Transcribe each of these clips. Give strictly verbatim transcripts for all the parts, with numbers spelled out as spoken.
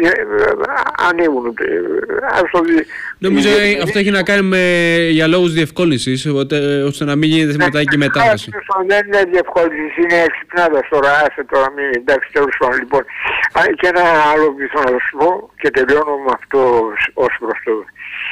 ανοίγουν. Νομίζω ε, αυτό έχει να κάνει με, για λόγους διευκόλυνσης, ώστε να μην γίνεται συμμετάκι μετάβαση. Δεν είναι διευκόλυνση, είναι εξυπνάδας τώρα, άσε τώρα, μην, εντάξει, τέλος πάντων. Λοιπόν, και ένα άλλο που θέλω να σου πω και τελειώνω με αυτό ως προς το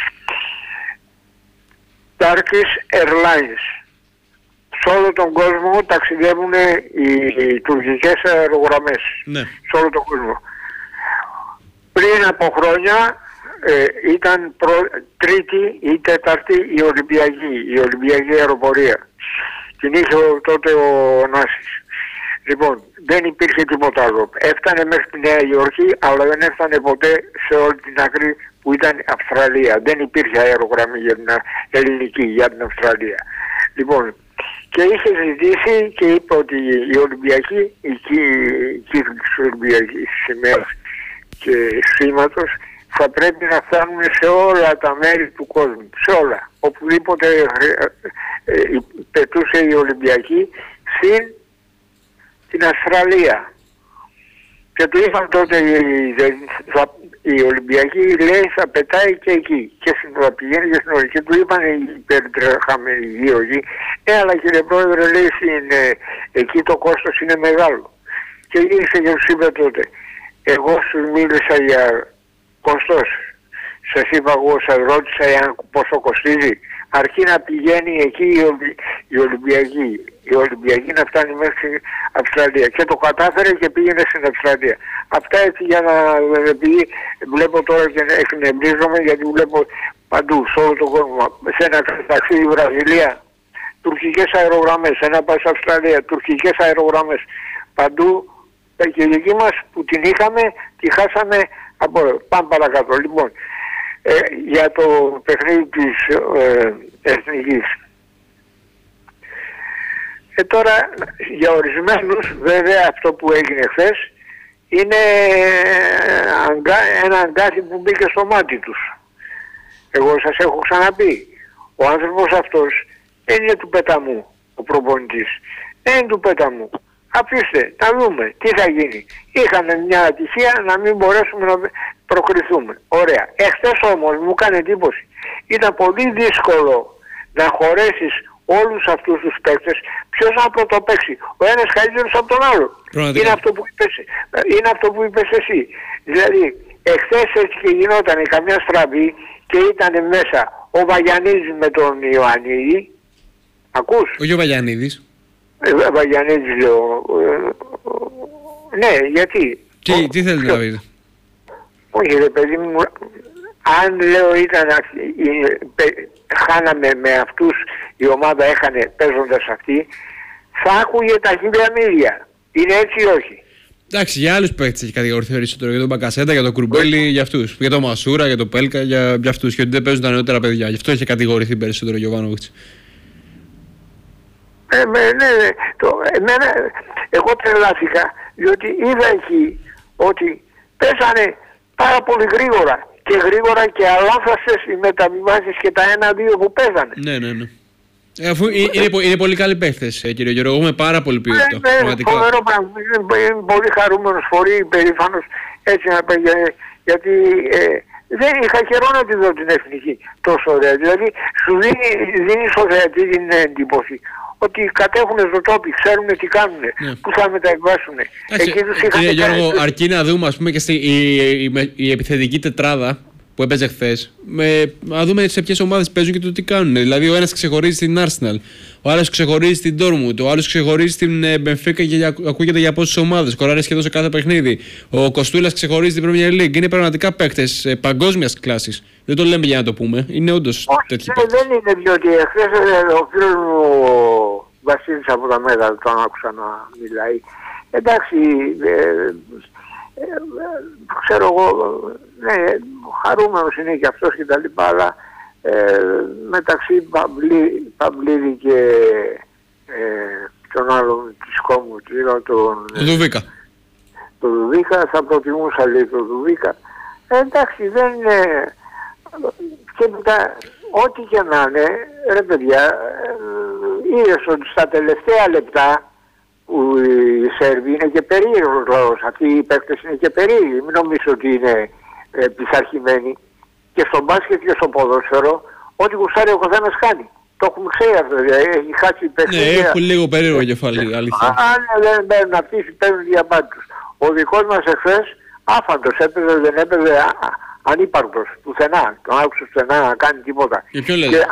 Turkish Airlines. Σε όλο τον κόσμο ταξιδεύουν οι, οι τουρκικές αερογραμμές. Ναι. Σε όλο τον κόσμο. Πριν από χρόνια ε, ήταν προ, τρίτη ή τέταρτη η Ολυμπιακή, η Ολυμπιακή αεροπορία. Την είχε τότε ο Νάσης. Λοιπόν, δεν υπήρχε τίποτα άλλο. Έφτανε μέχρι τη Νέα Υόρκη, αλλά δεν έφτανε ποτέ σε όλη την άκρη που ήταν Αυστραλία. Δεν υπήρχε αερογραμμή για την ελληνική, για την Αυστραλία. Λοιπόν, και είχε ζητήσει και είπε ότι η Ολυμπιακή, η κύκλη της Ολυμπιακής σημαίας και σήματος θα πρέπει να φτάνουν σε όλα τα μέρη του κόσμου. Σε όλα. Οπουδήποτε ε, ε, πετούσε η Ολυμπιακή, συν την Αυστραλία. Και του είπαν τότε η, θα, η Ολυμπιακή, λέει, θα πετάει και εκεί. Και θα πηγαίνει και στην Ολυμπιακή. Και του είπαν οι υπερτρεχάμενοι γύρω-γύρω, ε, αλλά κύριε Πρόεδρε, λέει, είναι, εκεί το κόστος είναι μεγάλο. Και γύρισε και τους είπε τότε, εγώ σου μίλησα για κόστος. Σας είπα εγώ, σας ρώτησα εάν πόσο κοστίζει. Αρκεί να πηγαίνει εκεί η, Ολυ... η Ολυμπιακή. Η Ολυμπιακή να φτάνει μέχρι στην Αυστραλία. Και το κατάφερε και πήγαινε στην Αυστραλία. Αυτά έτσι για να... Επειδή βλέπω τώρα και εκνευρίζομαι, γιατί βλέπω παντού, σε όλο τον κόσμο. Σε ένα ταξίδι Βραζιλία, τουρκικές αερογραμμές. Σε ένα πας Αυστραλία, τουρκικές αερογραμμές. Παντού. Και η δική μας που την είχαμε, τη χάσαμε από... Πάμε παρακάτω. Λοιπόν, ε, για το παιχνίδι της ε, Εθνικής. Ε, τώρα, για ορισμένους, βέβαια αυτό που έγινε χθες, είναι ένα αγκάθι που μπήκε στο μάτι τους. Εγώ σας έχω ξαναπεί, ο άνθρωπος αυτός δεν είναι του πεταμού, ο προπονητής. Δεν είναι του πεταμού. Αφήστε, να δούμε τι θα γίνει. Είχαμε μια ατυχία να μην μπορέσουμε να προκριθούμε. Ωραία. Εχθές όμως μου κάνει εντύπωση. Ήταν πολύ δύσκολο να χωρέσεις όλους αυτούς τους παίκτες. Ποιος να πρωτοπαίξει. Ο ένας καλύτερος από τον άλλο. Είναι αυτό, που είπες, είναι αυτό που είπες εσύ. Δηλαδή, εχθές έτσι και γινόταν καμιά στραβή και ήταν μέσα ο Βαγιανίδης με τον Ιωαννίδη. Ακούς? Όχι ο Βαγιανίδης. Ε, Βαγιανίδης λέω. Ε, ναι, γιατί. Τι, ο, τι θέλει να πείτε? Όχι ρε παιδί μου, αν λέω ήταν, χάναμε με αυτούς, η ομάδα έχανε παίζοντας αυτή, θα άκουγε τα χίλια μίλια. Είναι έτσι ή όχι? Εντάξει, για άλλους παίκτες έχει κατηγορηθεί περισσότερο. Για τον Μπακασέτα, για τον Κουρμπέλη, για αυτούς. Για τον Μασούρα, για τον Πέλκα, για, για αυτούς. Και ότι δεν παίζουν τα νεότερα παιδιά. Γι' αυτό έχει κατηγορηθεί περισσότερο ο Γιωβάνοβιτς. Ε, ναι, ναι, το, εμένα, εγώ τρελάθηκα, διότι είδα εκεί ότι πέσανε πάρα πολύ γρήγορα και γρήγορα και αλάνθαστες οι μεταβιβάσεις και τα ένα-δύο που παίζανε. Ναι, ναι, ναι. Ε, αφού είναι, είναι, είναι πολύ καλοί παίχτες, ε, κύριε Γιώργο, έχουμε πάρα πολύ ποιότητα. Ναι, πραγματικά. Φοβερό πράγμα. Είναι πολύ χαρούμενος, πολύ περήφανος, έτσι να πει, γιατί ε, δεν είχα καιρό να τη δω την εθνική τόσο ωραία. Δηλαδή σου δίνει, δίνει στο θεατή την εντύπωση ότι κατέχουν στο τόπι, ξέρουν τι κάνουν, ναι. Πού θα μεταβιβάσουν. Κύριε Γιώργο, αρκεί να δούμε, ας πούμε, και στη, η, η, η επιθετική τετράδα που έπαιζε χθες, να δούμε σε ποιες ομάδες παίζουν και το τι κάνουν. Δηλαδή, ο ένας ξεχωρίζει στην Arsenal, ο άλλος ξεχωρίζει στην Dortmund, ο άλλος ξεχωρίζει στην Benfica και για, ακούγεται για πόσες ομάδες. Κοράρει σχεδόν σε κάθε παιχνίδι. Ο Κοστούλας ξεχωρίζει την Premier League. Είναι πραγματικά παίκτες παγκόσμιας κλάσης. Δεν το λέμε για να το πούμε. Είναι όντως τέτοιοι παίκτες. Δεν είναι, διότι χθες ο φίλος μου ο Βασίλης από τα Μέγα, τον άκουσα να μιλάει. Εντάξει, ε, ε, ξέρω εγώ, ναι, χαρούμενος είναι και αυτός και τα λοιπά, αλλά ε, μεταξύ Παμπλή, Παμπλίδη και ε, τον άλλον της Κόμου, τον Δουβίκα. Το Δουβίκα, θα προτιμούσα λέει το Δουβίκα. Ε, εντάξει, δεν είναι... Και μετά, ό,τι και να είναι, ρε παιδιά, ε, είδες ότι στα τελευταία λεπτά που οι Σέρβοι είναι και περίεργος λαός. Αυτοί οι παίκτες είναι και περίεργοι. Μην νομίζω ότι είναι ε, πειθαρχημένοι. Και στο μπάσκετ και στο ποδόσφαιρο, ό,τι γουστάρει ο καθένας κάνει. Το έχουμε ξέρει αυτό. Δηλαδή, έχει χάσει παιχνίδια. Ναι, έχουν λίγο περίεργο κεφάλι, αλήθεια. Αν δεν παίρνουν αυτοί, παίρνουν διαπάντους. Ο δικός μας εχθές άφαντος έπαιζε, δεν έπαιζε ανύπαρκτος πουθενά. Τον άκουσε πουθενά να κάνει τίποτα. Για ποιον λέτε?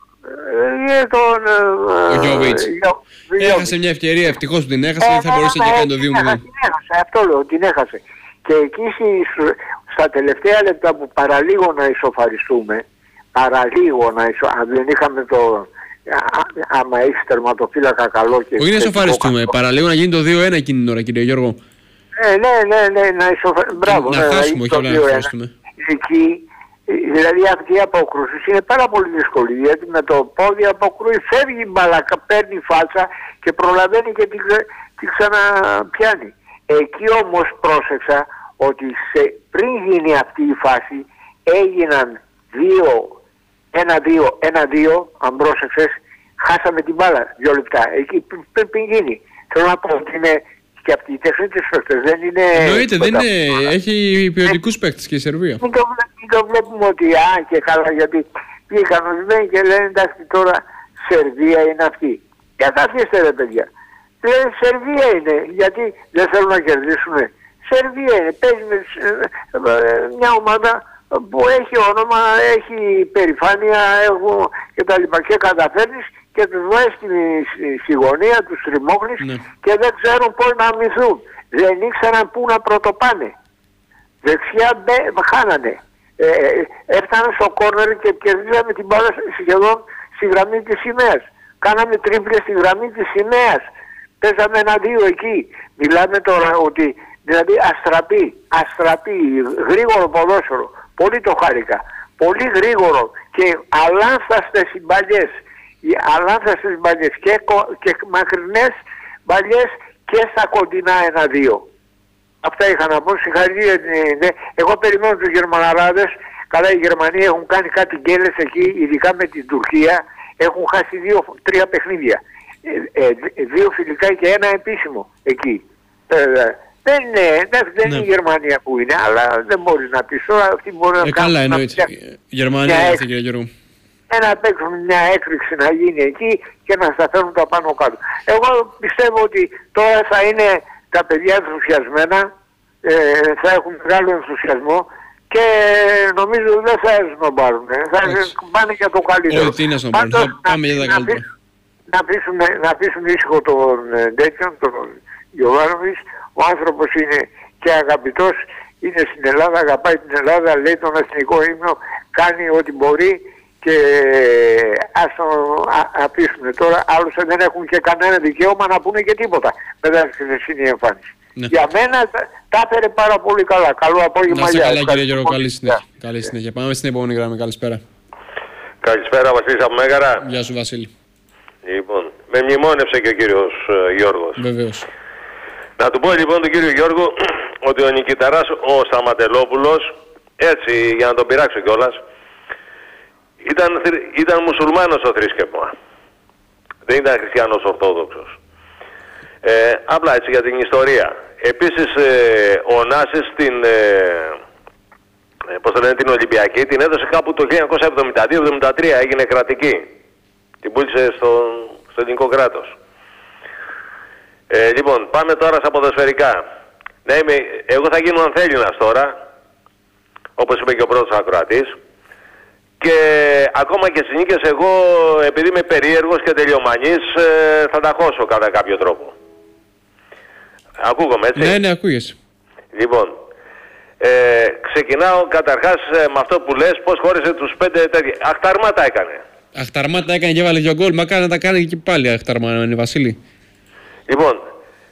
Για τον... Ο Γιώβιτς. Έχασε μια ευκαιρία, ευτυχώς που την έχασε, δεν θα μπορούσε και κάνει το δύο μηδέν. Την έχασε, αυτό λέω, την έχασε. Και εκεί στα τελευταία λεπτά που παραλίγο να ισοφαριστούμε, παραλίγο να ισοφαριστούμε, αν δεν είχαμε το... άμα έχεις τερματοφύλακα καλό και... Όχι να ισοφαριστούμε, παραλίγο να γίνει το δύο ένα εκείνη την ώρα, κύριε Γιώργο. Ναι, ναι, ναι, ναι, να ισοφαριστούμε. Μπράβο, να ναι, χάσουμε, όχι όλα να ισοφαριστούμε. Εκεί, δηλαδή αυτή η απόκρουση είναι πάρα πολύ δύσκολη, γιατί με το πόδι αποκρούει, φεύγει μπαλά, παίρνει φάτσα και προλαβαίνει και την, την ξαναπιάνει. Εκεί όμως πρόσεξα ότι σε, πριν γίνει αυτή η φάση έγιναν δύο, ένα-δύο, ένα-δύο, αν πρόσεξες, χάσαμε την μπάλα δύο λεπτά. Εκεί πριν, πριν γίνει. Θέλω να πω ότι είναι και αυτοί οι τεχνίτες παίκτες δεν είναι... Εννοείται, δεν είναι, έχει ποιοτικούς παίκτες και η Σερβία. Μην το, μην το βλέπουμε ότι α, και καλά, γιατί πήγαν ορισμένοι και λένε εντάξει τώρα Σερβία είναι αυτή. Για τα αφήστε ρε παιδιά. Λένε Σερβία είναι, γιατί δεν θέλουν να κερδίσουν. Σερβία είναι, παίζει με μια ομάδα που έχει όνομα, έχει περηφάνεια, έχουν και τα λοιπά και καταφέρνεις και τους βάζεις στη, στη, στη γωνία, τους τριμώχνεις ναι. Και δεν ξέρουν πώς να αμυνθούν. Δεν ήξεραν πού να πρωτοπάνε. Δεξιά μπε, χάνανε. Ε, έφτανε στο κόρνερ και κερδίσαμε την μπάλα σχεδόν στη γραμμή της σημαίας. Κάναμε τρίπλες στη γραμμή της σημαίας. Παίζαμε ένα-δύο εκεί. Μιλάμε τώρα ότι δηλαδή αστραπή, αστραπή, γρήγορο ποδόσφαιρο. Πολύ το χάρηκα. Πολύ γρήγορο και αλάνθαστες οι μπαλιές. Οι αλάνθαστες μπαλιές και, και μακρινές μπαλιές και στα κοντινά ένα-δύο. Αυτά είχα να πω. Συγχαρητήρια. Ναι. Εγώ περιμένω τους Γερμαναράδες. Καλά, οι Γερμανοί έχουν κάνει κάτι γκέλες εκεί, ειδικά με την Τουρκία. Έχουν χάσει δύο, τρία παιχνίδια. Ε, ε, δύο φιλικά και ένα επίσημο εκεί. Ε, δεν είναι, δεν, δεν ναι. Είναι η Γερμανία που είναι, αλλά δεν μπορείς να πεις τώρα. Αυτοί μπορούν να ε, κάνουν. Καλά, εννοείται. Γερμανία είναι αυτή, κύριε Γιώργο. Να παίξουν μια έκρηξη να γίνει εκεί και να σταθούν τα πάνω κάτω. Εγώ πιστεύω ότι τώρα θα είναι τα παιδιά ενθουσιασμένα, ε, θα έχουν μεγάλο ενθουσιασμό και νομίζω δεν θα σνομπάρουν. Θα πάνε για το καλύτερο. Όχι, τι να σνομπάρουν, θα πάμε για τα καλύτερα. Να αφήσουν, να αφήσουν ήσυχο τον τέτοιον, τον Γιωβάνοβιτς. Ο άνθρωπος είναι και αγαπητός, είναι στην Ελλάδα, αγαπάει την Ελλάδα, λέει τον εθνικό ύμνο, κάνει ό,τι μπορεί. Και ας το αφήσουμε τώρα, άλλωστε δεν έχουν και κανένα δικαίωμα να πούνε και τίποτα μετά τη χθεσινή εμφάνιση. Ναι. Για μένα τα έφερε πάρα πολύ καλά. Καλό απόγευμα. Να είστε καλά κύριε Γιώργο, καλή συνέχεια. Καλή συνέχεια. Πάμε στην επόμενη γραμμή, καλησπέρα. Καλησπέρα Βασίλης από Μέγαρα. Γεια σου Βασίλη. Λοιπόν, με μνημόνευσε και ο κύριος uh, Γιώργος. Βεβαίως. Να του πω λοιπόν τον κύριο Γιώργο ότι ο νικηταράς ο Σταματελόπουλος, έτσι για να τον πειράξω κιόλας, Ήταν, ήταν μουσουλμάνος στο θρήσκευμα. Δεν ήταν χριστιανός ορθόδοξος. Ε, απλά έτσι για την ιστορία. Επίσης ε, ο Νάσης την, ε, πώς το λένε, την Ολυμπιακή την έδωσε κάπου το χίλια εννιακόσια εβδομήντα δύο εβδομήντα τρία. Έγινε κρατική. Την πούλησε στο, στο ελληνικό κράτος. Ε, λοιπόν, πάμε τώρα στα ποδοσφαιρικά. Ναι, είμαι, εγώ θα γίνω ανθέληνας τώρα, όπως είπε και ο πρώτος ακροατής. Και ακόμα και στις νίκες εγώ, επειδή είμαι περίεργος και τελειομανής, θα τα χώσω κατά κάποιο τρόπο. Ακούγομαι, έτσι? Ναι, ναι, ακούγεσαι. Λοιπόν, ε, ξεκινάω καταρχάς με αυτό που λες, πώς χώρισε τους πέντε τέτοια. Αχταρμάτα έκανε. Αχταρμάτα έκανε και έβαλε δύο γκολ, μα κάνει να τα κάνει και πάλι αχταρμάτα, Βασίλη. Λοιπόν,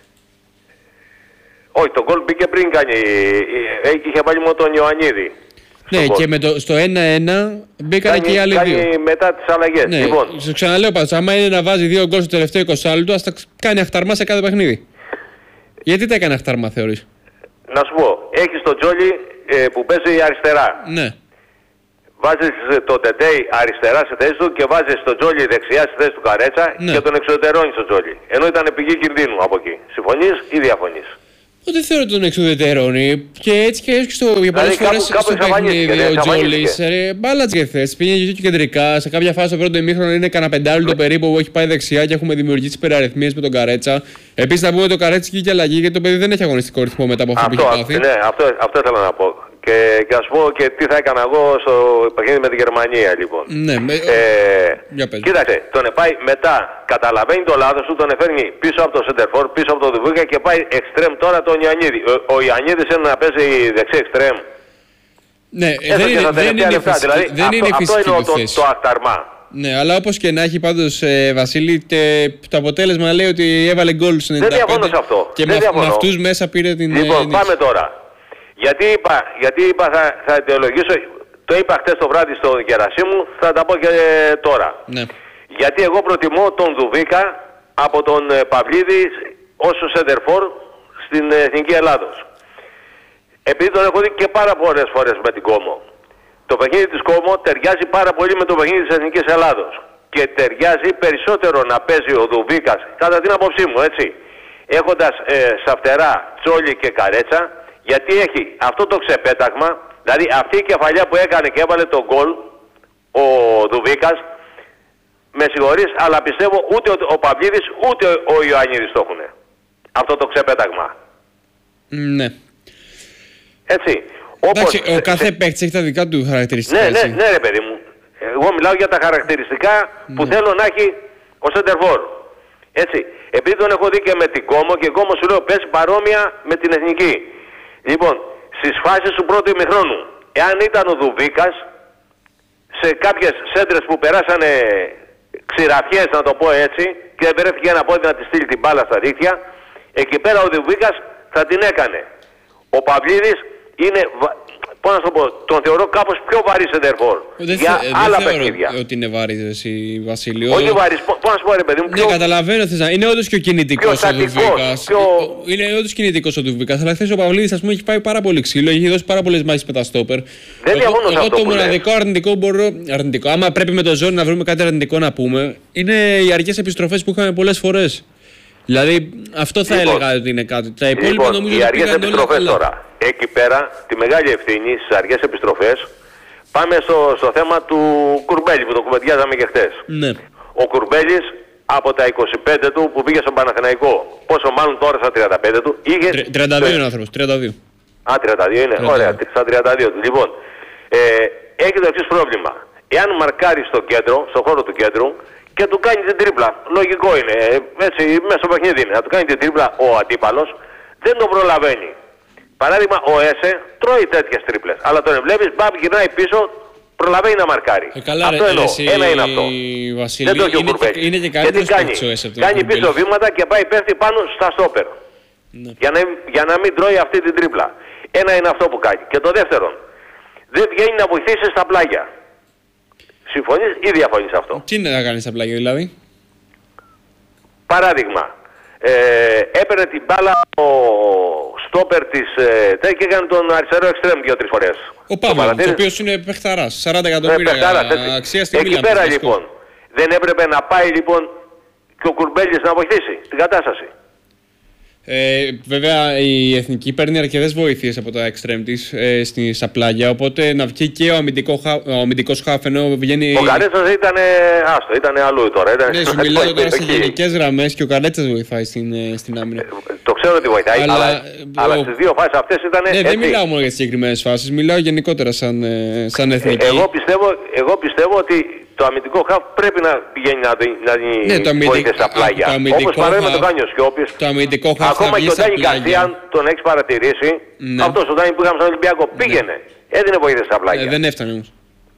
όχι, το γκολ μπήκε πριν κάνει, είχε βάλει μόνο τον Ιωαννίδη. Ναι, και με το, στο ένα ένα μπήκαν και οι άλλοι κάνει δύο. Μετά τις αλλαγές. Ναι, λοιπόν, σου ξαναλέω πάντως, άμα είναι να βάζει δύο γκολ στο τελευταίο είκοσι λεπτό, ας τα κάνει αχταρμά σε κάθε παιχνίδι. Γιατί τα έκανε αχταρμά, θεωρείς? Να σου πω, έχεις τον Τζόλι ε, που παίζει αριστερά. Ναι. βάζεις το Τεντέι αριστερά στη θέση του και βάζεις τον Τζόλι δεξιά στη θέση του Καρέτσα, ναι, και τον εξουδετερώνεις τον Τζόλι. Ενώ ήταν πηγή κινδύνου από εκεί. Συμφωνείς ή διαφωνείς? Ότι θεωρώ τον εξουδετερώνει και έτσι και έτσι στο, για πολλές φορές στο παιχνίδι ο Τζόλις μπάλατς χθες, πήγαινε και κεντρικά, σε κάποια φάση το πρώτο ημίχρονο είναι κανένα πεντάλεπτο περίπου που έχει πάει δεξιά και έχουμε δημιουργήσει υπεραριθμίες με τον Καρέτσα. Επίσης θα πούμε ότι το Καρέτσα είχε και αλλαγή γιατί το παιδί δεν έχει αγωνιστικό ρυθμό μετά από αυτό, αυτό που έχει πάθει. Ναι, αυτό, αυτό ήθελα να πω. Και, και ας πω και τι θα έκανα εγώ στο παιχνίδι με τη Γερμανία λοιπόν. Ναι, με... ε, κοίταξε, τον πάει μετά, καταλαβαίνει το λάθος του, τον φέρνει πίσω από το Σεντερφόρ, πίσω από το Δουβίκα και πάει εξτρέμ τώρα τον Ιωαννίδη. Ο, ο Ιωαννίδης είναι να παίζει δεξί εξτρέμ. Ναι, Έστω δεν είναι, δεν είναι φυσική, δηλαδή, δεν αυτό, είναι αυτό είναι το, θέση. το, το ακταρμά. Ναι, αλλά όπως και να έχει πάντως ε, Βασίλη, τε, το αποτέλεσμα λέει ότι έβαλε γκολ στο ενενήντα πέντε. Δεν διαφωνώ σε αυτό. Και δεν με, με αυτούς μέσα πήρε την... Λοιπόν, ε, πάμε τώρα. Γιατί είπα, γιατί είπα θα, θα αιτιολογήσω, το είπα χτες το βράδυ στο Γερασίμου, θα τα πω και ε, τώρα. Ναι. Γιατί εγώ προτιμώ τον Δουβίκα από τον ε, Παυλίδη ως σεντερφόρ στην ε, Εθνική Ελλάδος. Επειδή τον έχω δει και πάρα πολλές φορές με την Κόμο. Το παιχνίδι της Κόμο ταιριάζει πάρα πολύ με το παιχνίδι της Εθνικής Ελλάδος. Και ταιριάζει περισσότερο να παίζει ο Δουβίκας, κατά την άποψή μου, έτσι, έχοντας ε, στα φτερά Τσόλι και Καρέτσα, γιατί έχει αυτό το ξεπέταγμα, δηλαδή αυτή η κεφαλιά που έκανε και έβαλε τον γκολ ο Δουβίκας, με συγχωρείς, αλλά πιστεύω ούτε ο Παυλίδης ούτε ο Ιωαννίδης το έχουν. Αυτό το ξεπέταγμα. Ναι. Έτσι. Εντάξει, όπως, ο κάθε σε... παίκτης έχει τα δικά του χαρακτηριστικά. Ναι, ναι, ναι ρε παιδί μου. Εγώ μιλάω για τα χαρακτηριστικά που ναι. θέλω να έχει ο Σεντερφόρ. Έτσι. Επειδή τον έχω δει και με την Κόμο και η Κόμο σου λέω παίζει παρόμοια με την Εθνική. Λοιπόν, στις φάσεις του πρώτου ημιχρόνου, εάν ήταν ο Δουβίκας, σε κάποιες σέντρες που περάσανε ξηραφιές, να το πω έτσι, και δεν βρέθηκε ένα πόδι να τη στείλει την μπάλα στα δίχτυα, εκεί πέρα ο Δουβίκας θα την έκανε. Ο Παυλίδης είναι, πώς να το πω, τον θεωρώ κάπως πιο βαρύ σεντερφόρ για θε, άλλα δεν παιχνίδια. ότι είναι βαρύς εσύ, Βασίλειο. Όχι βαρύς, πώς να σου πω ρε παιδί μου. Ναι, καταλαβαίνω θες να... Είναι όντως και ο κινητικός ο Δουβίκας. Πιο... Είναι όντως κινητικός ο Δουβίκας, αλλά χθες ο Παυλίδης ας πούμε έχει πάει πάρα πολύ ξύλο, έχει δώσει πάρα πολλές μάχες με τα στόπερ. Δεν διαφωνώ σε αυτό το που μοναδικό αρνητικό μπορώ... Αρνητικό, άμα πρέπει με το ζώνη να βρούμε κάτι αρνητικό να πούμε, είναι οι αργές επιστροφές που είχαμε πολλές φορές. Δηλαδή αυτό θα λοιπόν, έλεγα ότι είναι κάτι. Τα υπόλοιπα λοιπόν, νομίζω οι αργές επιστροφές τώρα. Εκεί πέρα τη μεγάλη ευθύνη στις αργές επιστροφές πάμε στο, στο θέμα του Κουρμπέλη που το κουβεντιάζαμε και χτες. Ναι. Ο Κουρμπέλης από τα είκοσι πέντε του που πήγε στον Παναθηναϊκό, πόσο μάλλον τώρα στα τριάντα πέντε του, είχε... τριάντα δύο είναι ο άνθρωπος, τριάντα δύο. Α, τριάντα δύο είναι, τριάντα δύο. Ωραία, στα τριάντα δύο του. Λοιπόν, ε, έχει το εξής πρόβλημα. Εάν μαρκάρει στο κέντρο, στον χώρο του κέντρου, και του κάνει την τρίπλα. Λογικό είναι. Έτσι, μέσα στο παιχνίδι είναι. Να του κάνει την τρίπλα ο αντίπαλος, δεν τον προλαβαίνει. Παράδειγμα, ο Έσε τρώει τέτοιες τρίπλες. Αλλά τον βλέπεις, μπαμ, γυρνάει πίσω, προλαβαίνει να μαρκάρει. Ε, καλά, αυτό ρε, εννοώ. εσύ, Ένα είναι αυτό. Βασίλη, δεν το έχει ο Κουρμπέλης. Είναι και καλύτερος παίκτης ο Έσε. Κάνει πίσω βήματα και πάει πέφτει πάνω στα στόπερ. Ναι. Για, να, για να μην τρώει αυτή την τρίπλα. Ένα είναι αυτό που κάνει. Και το δεύτερο, δεν βγαίνει να βοηθήσει στα πλάγια. Συμφωνείς ή διαφωνείς αυτό? Τι είναι να κάνει στα πλάγια δηλαδή? Παράδειγμα, ε, έπαιρνε την μπάλα ο στόπερ της ε, και έκανε τον αριστερό εξτρέμ δύο-τρεις φορές. Ο Παύλο, ο οποίος είναι παιχταράς, σαράντα εκατομμύρια ε, αξία στην Μίλαν. Εκεί πέρα λοιπόν, δεν έπρεπε να πάει λοιπόν και ο Κουρμπέλης να βοηθήσει την κατάσταση? Ε, βέβαια η Εθνική παίρνει αρκετές βοήθειες από τα εξτρέμ της ε, στα πλάγια, οπότε να βγει και ο, αμυντικό, ο αμυντικός χάφ ενώ βγαίνει... Ο Καρέτσας ήταν, άστο, ήταν αλλού τώρα. Ήταν... Ναι, σου μιλάω τώρα σε γενικές γραμμές και ο Καρέτσας βοηθάει στην, στην άμυνα. Ε, το ξέρω ότι βοηθάει, αλλά, αλλά, ο... αλλά στις δύο φάσεις αυτές ήταν ναι, έτσι. δεν μιλάω μόνο για τις συγκεκριμένες φάσεις, μιλάω γενικότερα σαν, σαν Εθνική. Ε, εγώ, πιστεύω, εγώ πιστεύω ότι το αμυντικό χαφ πρέπει να πηγαίνει να, να ναι, βοηθήσει στα πλάγια. Όπως παράδειγμα το κάνει ο Σιώπης. Το αμυντικό χαφ ακόμα και ο Ντάνι Γκαρσία, αν τον έχεις παρατηρήσει, ναι. αυτός ο Ντάνι που είχαμε στον Ολυμπιακό πήγαινε. Ναι. Έδινε βοήθεια στα πλάγια. Ε, δεν έφτανε όμως.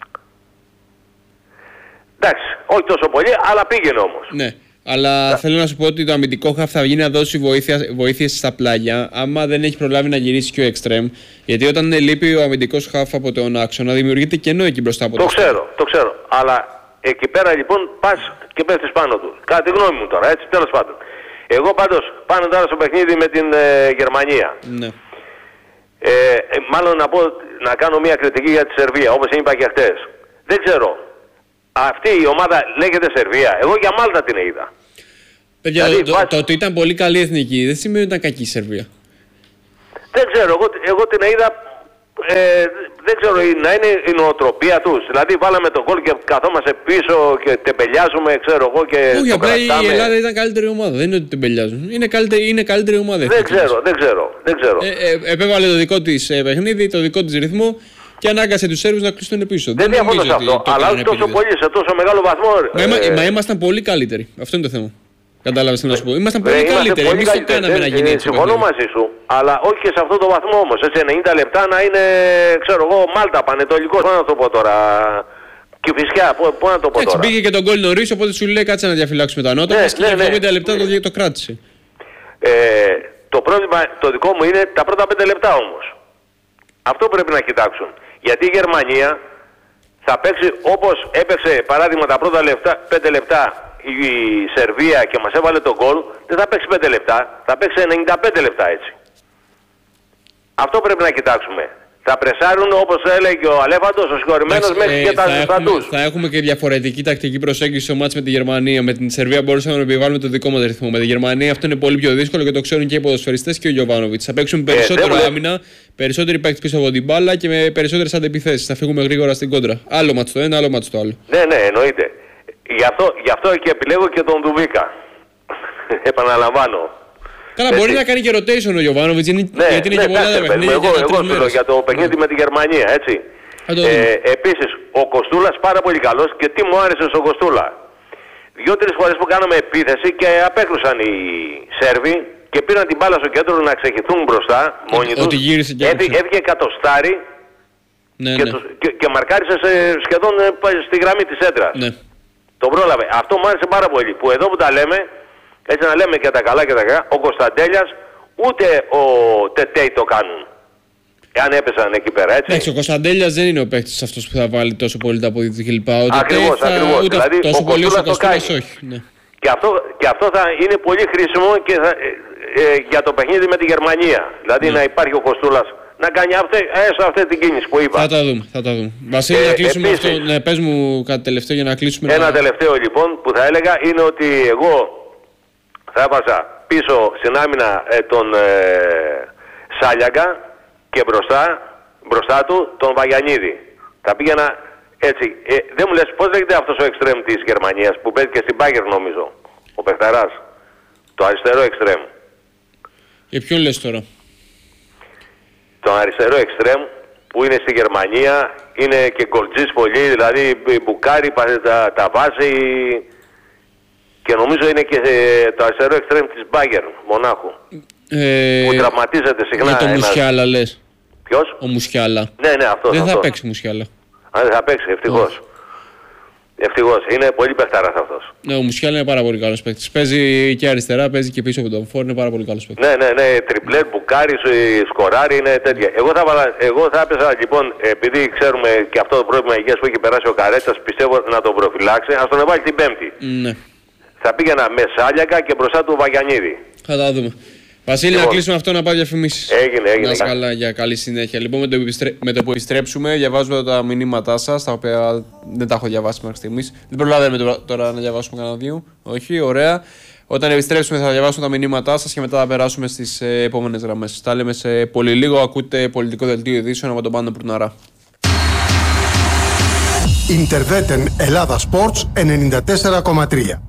Εντάξει, όχι τόσο πολύ, αλλά πήγαινε όμως. Ναι. Αλλά yeah. θέλω να σου πω ότι το αμυντικό χαφ θα βγει να δώσει βοήθειες στα πλάγια, άμα δεν έχει προλάβει να γυρίσει και ο εξτρέμ. Γιατί όταν λείπει ο αμυντικός χαφ από τον άξονα, δημιουργείται κενό εκεί μπροστά από το. Το ξέρω, το ξέρω. Αλλά εκεί πέρα λοιπόν πας και πέφτεις πάνω του. Κατά τη γνώμη μου τώρα, έτσι, τέλος πάντων. Εγώ πάντως πάνω τώρα στο παιχνίδι με την ε, Γερμανία. Ναι. Ε, ε, μάλλον να, πω, να κάνω μια κριτική για τη Σερβία, όπως είπα και χτες. Δεν ξέρω. Αυτή η ομάδα λέγεται Σερβία. Εγώ για Μάλτα την είδα. Παιδιά, δηλαδή, το, βάζει... το ότι ήταν πολύ καλή εθνική δεν σημαίνει ότι ήταν κακή η Σερβία. Δεν ξέρω. Εγώ, εγώ την είδα. Ε, δεν ξέρω, να είναι η νοοτροπία τους. Δηλαδή βάλαμε τον γκολ και καθόμαστε πίσω και τεμπελιάζουμε, ξέρω εγώ, και όχι, το απλά κρατάμε. Η Ελλάδα ήταν καλύτερη ομάδα. Δεν είναι ότι τεμπελιάζουν. Είναι καλύτερη, είναι καλύτερη ομάδα. Δεν ξέρω, δεν ξέρω, δεν ξέρω. Ε, ε, επέβαλε το δικό της ε, παιχνίδι, το δικό της ρυθμό και ανάγκασε τους Σέρβους να κλείσουν πίσω. Δεν διαφωνώ σε αυτό, αλλά όχι τόσο πολύ, σε τόσο μεγάλο βαθμό. Μα, ε, μα ήμασταν πολύ καλύτεροι. Αυτό είναι το θέμα. Κατάλαβες τι να σου πω. Ήμασταν πολύ καλύτεροι. Εμείς το κάναμε να γίνει έτσι. Συμφωνώ μαζί σου, αλλά όχι και σε αυτό το βαθμό όμως. Έτσι ενενήντα λεπτά να είναι, ξέρω εγώ, Μάλτα, Πανετολικός, πώς να το πω τώρα. Και φυσικά, πώς να το πω έτσι, τώρα. Μπήκε και τον γκολ νωρίς, οπότε σου λέει κάτσε να διαφυλάξουμε τα νότα. Ναι, μας και ναι, εβδομήντα ναι, λεπτά ναι. το, το κράτησε. Ε, το πρόβλημα το δικό μου είναι τα πρώτα πέντε λεπτά όμως. Αυτό πρέπει να κοιτάξουν. Γιατί η Γερμανία θα παίξει όπως έπαιξε παράδειγμα τα πρώτα λεπτά, πέντε λεπτά η Σερβία και μας έβαλε τον γκολ, δεν θα παίξει πέντε λεπτά, θα παίξει ενενήντα πέντε λεπτά έτσι. Αυτό πρέπει να κοιτάξουμε. Θα πρεσάρουν όπως έλεγε ο Αλέφαντος, ο συγχωρημένος μέχρι ε, και τα ζεστά τους. Θα έχουμε και διαφορετική τακτική προσέγγιση στο μάτς με τη Γερμανία. Με την Σερβία μπορούσαμε να επιβάλλουμε το δικό μας ρυθμό. Με τη Γερμανία αυτό είναι πολύ πιο δύσκολο και το ξέρουν και οι ποδοσφαιριστές και ο Γιοβάνοβιτς. Θα παίξουν περισσότερο ε, άμυνα, περισσότεροι παίκτες πίσω από την μπάλα και με περισσότερες αντεπιθέσεις. Θα φύγουμε γρήγορα στην κόντρα. Άλλο μάτς το ένα, άλλο μάτς το άλλο. Ναι, ναι, εννοείται. Γι' αυτό, γι' αυτό και επιλέγω και τον Ντουβίκα. Επαναλαμβάνω. Καλά, μπορεί να κάνει και rotation ο Γιοβάνοβιτς, ναι, γιατί είναι ναι, και πολλά τα παιχνίδια. Εγώ, εγώ σου λέω για το παιχνίδι ναι. με τη Γερμανία, έτσι. Ε, επίσης, ο Κοστούλας πάρα πολύ καλός και τι μου άρεσε στον Κοστούλα. Δύο-τρεις φορές που κάναμε επίθεση και απέκρουσαν οι Σέρβοι και πήραν την μπάλα στο κέντρο να ξεχυθούν μπροστά μόνοι τους. Έφυγε εκατοστάρι ναι, και, ναι. Τους, και, και μαρκάρισε σε, σχεδόν στη γραμμή της έντρας. Ναι. Τον πρόλαβε. Αυτό μου άρεσε πάρα πολύ. Που εδώ που τα λέμε, έτσι να λέμε και τα καλά και τα κακά, ο Κωνσταντέλιας ούτε ο Τετέι το κάνουν. Εάν έπεσαν εκεί πέρα, έτσι. Εντάξει, ο Κωνσταντέλιας δεν είναι ο παίκτης αυτός που θα βάλει τόσο πολύ τα αποδίδει κλπ. Ακριβώς, θα... ακριβώς. Ούτε δηλαδή, τόσο ο πολύ όσο ο Κωνσταντέλιας όχι. Ναι. Και, αυτό, και αυτό θα είναι πολύ χρήσιμο και θα, ε, ε, για το παιχνίδι με τη Γερμανία. Δηλαδή ναι. να υπάρχει ο Κοστούλας να κάνει αυτή, έστω αυτή την κίνηση που είπα. Θα τα δούμε, θα τα δούμε. Βασίλη, ε, να κλείσουμε επίσης, αυτό. Ναι, πες μου κάτι τελευταίο για να κλείσουμε. Ένα να... τελευταίο λοιπόν που θα έλεγα είναι ότι εγώ θα έβαζα πίσω στην άμυνα ε, τον ε, Σάλιακα και μπροστά, μπροστά του τον Βαγιανίδη. Θα πήγαινα έτσι. Ε, δεν μου λες πώς λέγεται αυτός ο εξτρέμ της Γερμανίας που παίζει και στην Bayern νομίζω. Ο Πεχταράς. Το αριστερό εξτρέμ. Για ποιον λες τώρα? Τον αριστερό εξτρέμ που είναι στη Γερμανία, είναι και γκολτζής πολύ, δηλαδή μπουκάρει, τα, τα βάζει και νομίζω είναι και το αριστερό εξτρέμ της Bayern, Μονάχου. Ε, που τραυματίζεται συχνά. Για το ένας... Μουσιάλα λες? Ποιος? Ο Μουσιάλα. Ναι, ναι, αυτός. Δεν αυτός. θα παίξει Μουσιάλα. Αν δεν θα παίξει, ευτυχώς. Oh. Ευτυχώς, είναι πολύ παιχτάρας αυτός. Ναι, ο Μουσιάλα είναι πάρα πολύ καλός παίκτης. Παίζει και αριστερά, παίζει και πίσω από τον φόρ, είναι πάρα πολύ καλός παίκτης. Ναι, ναι, ναι, τριπλέτ, μπουκάρι, σκοράρι, είναι τέτοια. Εγώ θα, βάλα, εγώ θα έπαιζα λοιπόν, επειδή ξέρουμε και αυτό το πρόβλημα υγείας που έχει περάσει ο Καρέτσας, πιστεύω να τον προφυλάξει, ας τον βάλει την Πέμπτη. Ναι. Θα πήγαινα με Σάλιακα και μπροστά του Βαγιανίδη. Θα τα δούμε. Βασίλη, λοιπόν, να κλείσουμε αυτό να πάει διαφημίσεις. Έγινε, έγινε. Να είσαι καλά, για καλή συνέχεια. Λοιπόν, με το, επιστρέ... με το που επιστρέψουμε, διαβάζουμε τα μηνύματά σας, τα οποία δεν τα έχω διαβάσει μέχρι στιγμής. Δεν προλαβαίνουμε τώρα να διαβάσουμε κανένα δύο. Όχι, ωραία. Όταν επιστρέψουμε, θα διαβάσουμε τα μηνύματά σας και μετά θα περάσουμε στις ε, επόμενες γραμμές. Τα λέμε σε πολύ λίγο. Ακούτε πολιτικό δελτίο ειδήσεων από τον Πάνο Πουρναρά. Ιντερβέτεν Ελλάδα Sports ενενήντα τέσσερα κόμμα τρία.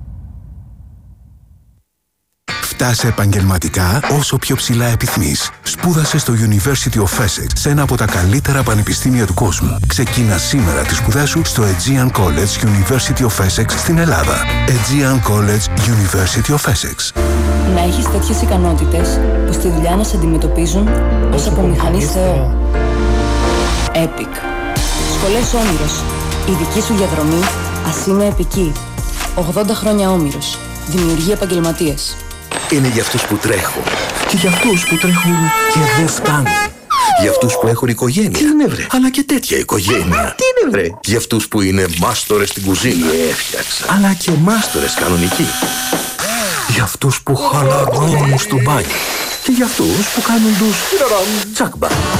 Φτάσε επαγγελματικά όσο πιο ψηλά επιθυμείς. Σπούδασε στο University of Essex, σε ένα από τα καλύτερα πανεπιστήμια του κόσμου. Ξεκίνα σήμερα τις σπουδές σου στο Aegean College University of Essex στην Ελλάδα. Aegean College University of Essex. Να έχεις τέτοιες ικανότητες που στη δουλειά να σε αντιμετωπίζουν ως από μηχανής Θεό. Epic. Σχολές Όμηρος. Η δική σου διαδρομή ας είναι επική. ογδόντα χρόνια Όμηρος. Δημιουργεί επαγγελματίες. Είναι για αυτούς που τρέχουν και για αυτούς που τρέχουν και δεν φτάνουν. Για αυτούς που έχουν οικογένεια. Τι είναι βρε? Αλλά και τέτοια οικογένεια. Τι είναι βρε? Για αυτούς που είναι μάστορες στην κουζίνα. Έφτιαξα. Αλλά και μάστορες κανονικοί. Για αυτούς που χαλαρώνουν στο μπάνιο. Και για αυτούς που κάνουν τους τσάκμπα.